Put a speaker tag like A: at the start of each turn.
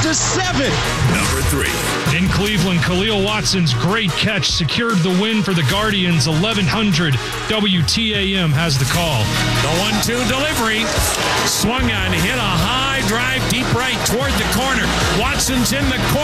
A: to 7.
B: Number 3.
C: In Cleveland, Khalil Watson's great catch secured the win for the Guardians. 1100 WTAM has the call.
D: The 1-2 delivery. Swung on, hit a high drive deep right toward the corner. Watson's in the corner.